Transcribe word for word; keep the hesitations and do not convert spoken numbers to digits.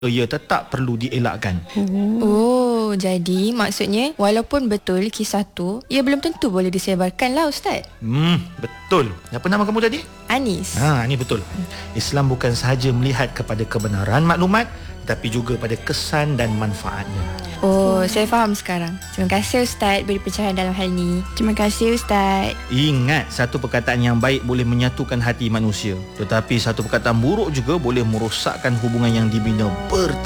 ia tetap perlu dielakkan. Oh, jadi maksudnya walaupun betul kisah tu, ia belum tentu boleh disebarkan lah Ustaz. Hmm, betul. Apa nama kamu tadi? Anis. Ha, ini betul. Islam bukan sahaja melihat kepada kebenaran maklumat, tetapi juga pada kesan dan manfaatnya. Oh, saya faham sekarang. Terima kasih Ustaz beri pencerahan dalam hal ini. Terima kasih Ustaz. Ingat, satu perkataan yang baik boleh menyatukan hati manusia, tetapi satu perkataan buruk juga boleh merosakkan hubungan yang dibina ber